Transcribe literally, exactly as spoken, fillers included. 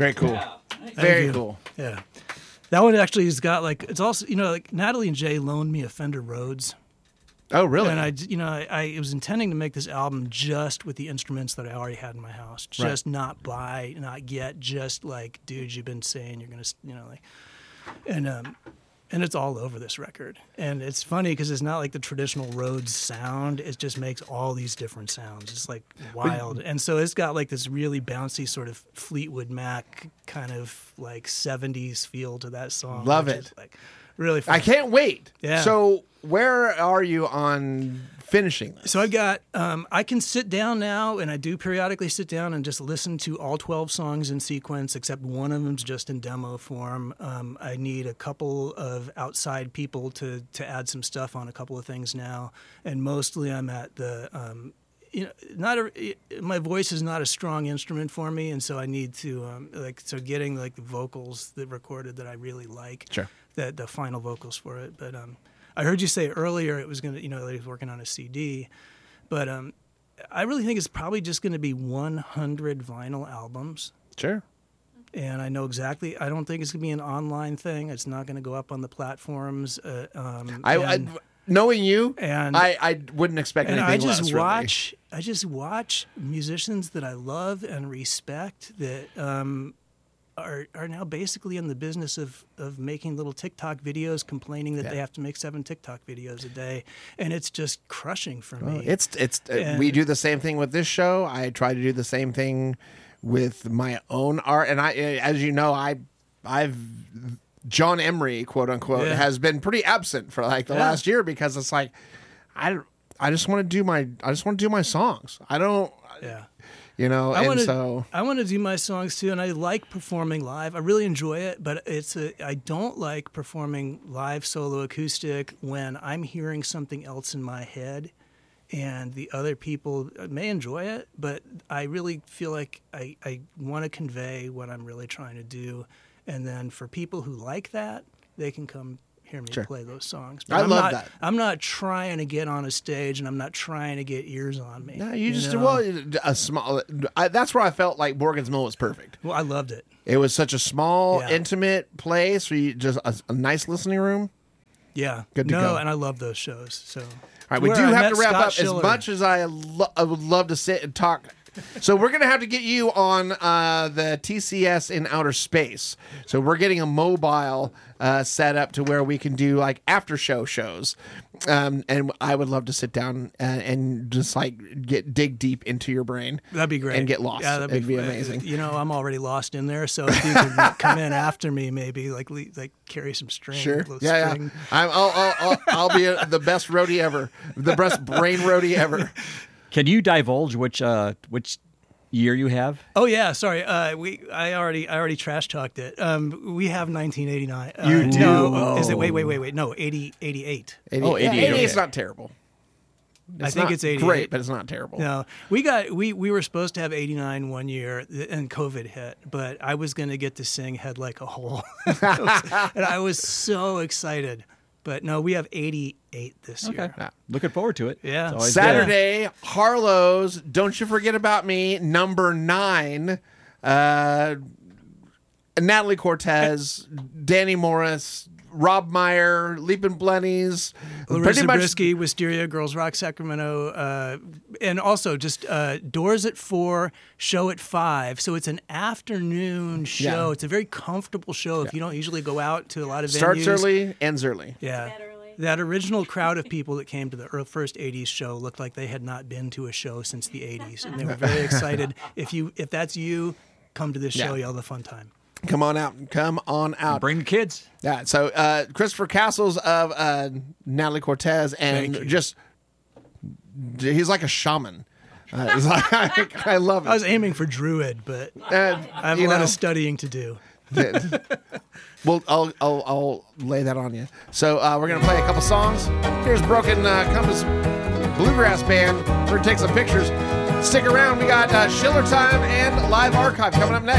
Very cool. Yeah. Very you. cool. Yeah. That one actually has got like, it's also, you know, like Natalie and Jay loaned me a Fender Rhodes. Oh, really? And I, you know, I, I was intending to make this album just with the instruments that I already had in my house. Just Right. not buy, not get, just like, dude, you've been saying you're going to, you know, like, and, um, and it's all over this record. And it's funny because it's not like the traditional Rhodes sound. It just makes all these different sounds. It's like wild. And so it's got like this really bouncy sort of Fleetwood Mac kind of like seventies feel to that song. Love which it. is, like really fun. I can't wait. Yeah. So where are you on finishing this? So I got, um, I can sit down now, and I do periodically sit down and just listen to all twelve songs in sequence, except one of them's just in demo form. Um, I need a couple of outside people to to add some stuff on a couple of things now, and mostly I'm at the, um, you know, not a, my voice is not a strong instrument for me, and so I need to um, like so getting like the vocals that recorded that I really like, Sure. the the final vocals for it, but um. I heard you say earlier it was going to, you know, that he was working on a C D, but um, I really think it's probably just going to be one hundred vinyl albums. Sure. And I know exactly, I don't think it's going to be an online thing. It's not going to go up on the platforms. Uh, um, I, and, I knowing you, and I, I wouldn't expect and anything I just less, watch, I just watch musicians that I love and respect that um, are are now basically in the business of, of making little TikTok videos, complaining that Yeah. they have to make seven TikTok videos a day, and it's just crushing for Really. me. It's it's uh, And- we do the same thing with this show. I try to do the same thing with my own art, and I, as you know, I I've John Emery, quote unquote, Yeah. has been pretty absent for like the Yeah. last year because it's like I I just want to do my I just want to do my songs. I don't. yeah. You know, I and want to. so I want to do my songs too, and I like performing live. I really enjoy it, but it's a. I don't like performing live solo acoustic when I'm hearing something else in my head, and the other people may enjoy it, but I really feel like I I want to convey what I'm really trying to do, and then for people who like that, they can come hear me Sure. play those songs. I I'm love not, that. I'm not trying to get on a stage, and I'm not trying to get ears on me. no, you just know? well a small. I, that's where I felt like Morgan's Mill was perfect. Well, I loved it. It was such a small, Yeah. intimate place where you just a, a nice listening room. Yeah. Good to no, go. and I love those shows. So All right, we Where do I have met to wrap Scott up. Schiller. As much as I, lo- I would love to sit and talk, so we're gonna have to get you on uh, the T C S in outer space. So we're getting a mobile uh, set up to where we can do like after show shows, um, and I would love to sit down and, and just like get dig deep into your brain. that'd be great. And get lost. Yeah, that'd It'd be fun. amazing. You know, I'm already lost in there, so if you could come in after me, maybe like le- like carry some string. Sure. little Yeah, string. yeah. I'm, I'll, I'll, I'll, I'll be a, the best roadie ever, the best brain roadie ever. Can you divulge which uh, which year you have? Oh yeah, sorry. Uh, we I already I already trash talked it. Um, we have nineteen eighty-nine. Uh, You do? No, is it? Wait, wait, wait, wait. No, eighty, eighty-eight. eighty, Oh, yeah, eighty-eight, eighty-eight's okay. not terrible. I think not it's eighty-eight. Great, but it's not terrible. No, we got we we were supposed to have eighty-nine one year, th- and COVID hit. But I was going to get to sing "Head Like a Hole," and I was so excited. But no, we have eighty-eight this Okay, year. Yeah. looking forward to it. Yeah. It's always good. Saturday, Harlow's Don't You Forget About Me, number nine. Uh, Natalie Cortez, Danny Morris, Rob Meyer, Leapin' Blennies. Larissa Brisky, Wisteria, Girls Rock Sacramento, uh, and also just uh, doors at four, show at five. So it's an afternoon show. Yeah. It's a very comfortable show if you don't usually go out to a lot of Starts venues. early, ends early. Yeah. That early. That original crowd of people that came to the ear- first eighties show looked like they had not been to a show since the eighties, and they were very excited. If you, if that's you, come to this show. Yeah. You'll have a fun time. Come on out. Come on out. Bring the kids. Yeah. So uh, Christopher Castles of uh, Natalie Cortez, and Thank you. just he's like a shaman. Uh, it's like, I love it. I was aiming for Druid, but And, I have you a lot know, of studying to do. well, I'll, I'll I'll lay that on you. So uh, we're gonna play a couple songs. Here's Broken uh, Compass Bluegrass Band. We're gonna take some pictures. Stick around. We got uh, Schiller Time and Live Archive coming up next.